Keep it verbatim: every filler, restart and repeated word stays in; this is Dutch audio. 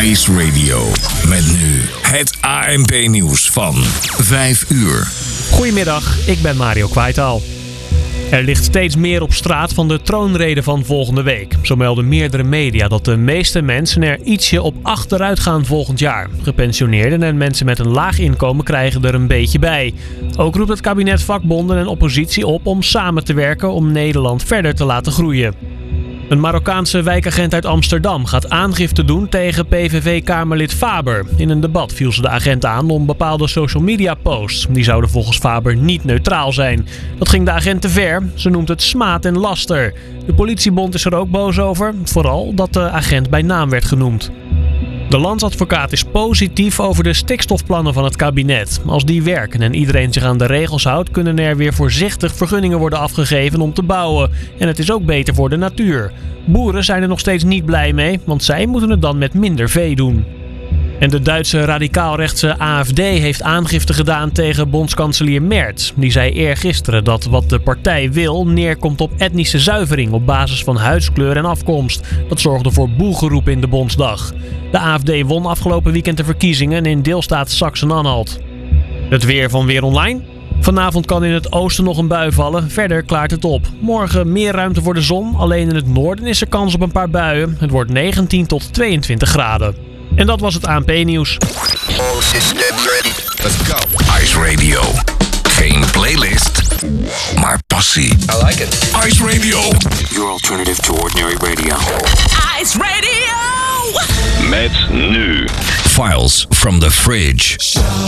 Ice Radio. Met nu het A N P-nieuws van vijf uur. Goedemiddag, ik ben Mario Kwijtaal. Er ligt steeds meer op straat van de troonrede van volgende week. Zo melden meerdere media dat de meeste mensen er ietsje op achteruit gaan volgend jaar. Gepensioneerden en mensen met een laag inkomen krijgen er een beetje bij. Ook roept het kabinet vakbonden en oppositie op om samen te werken om Nederland verder te laten groeien. Een Marokkaanse wijkagent uit Amsterdam gaat aangifte doen tegen P V V-kamerlid Faber. In een debat viel ze de agent aan om bepaalde social media posts. Die zouden volgens Faber niet neutraal zijn. Dat ging de agent te ver. Ze noemt het smaad en laster. De politiebond is er ook boos over. Vooral dat de agent bij naam werd genoemd. De landsadvocaat is positief over de stikstofplannen van het kabinet. Als die werken en iedereen zich aan de regels houdt, kunnen er weer voorzichtig vergunningen worden afgegeven om te bouwen. En het is ook beter voor de natuur. Boeren zijn er nog steeds niet blij mee, want zij moeten het dan met minder vee doen. En de Duitse radicaalrechtse A F D heeft aangifte gedaan tegen bondskanselier Merz. Die zei eergisteren dat wat de partij wil neerkomt op etnische zuivering op basis van huidskleur en afkomst. Dat zorgde voor boelgeroep in de Bondsdag. De A F D won afgelopen weekend de verkiezingen in deelstaat Sachsen-Anhalt. Het weer van Weer Online. Vanavond kan in het oosten nog een bui vallen. Verder klaart het op. Morgen meer ruimte voor de zon. Alleen in het noorden is er kans op een paar buien. Het wordt negentien tot tweeëntwintig graden. En dat was het A N P-nieuws. All systems ready. Let's go. Ice Radio. Geen playlist, maar passie. I like it. Ice Radio. Your alternative to ordinary radio. Ice Radio! Met nu Files from the Fridge.